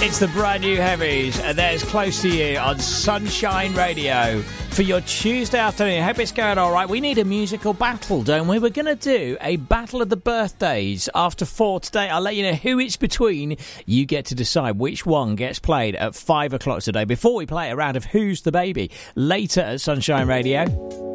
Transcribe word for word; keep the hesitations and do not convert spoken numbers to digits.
It's the brand new Heavies, and there's Close to You on Sunshine Radio for your Tuesday afternoon. Hope it's going all right. We need a musical battle, don't we? We're going to do a battle of the birthdays after four today. I'll let you know who it's between. You get to decide which one gets played at five o'clock today before we play a round of Who's the Baby later at Sunshine Radio.